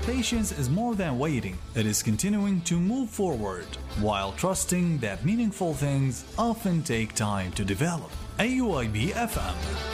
Patience is more than waiting, it is continuing to move forward while trusting that meaningful things often take time to develop. AUIB FM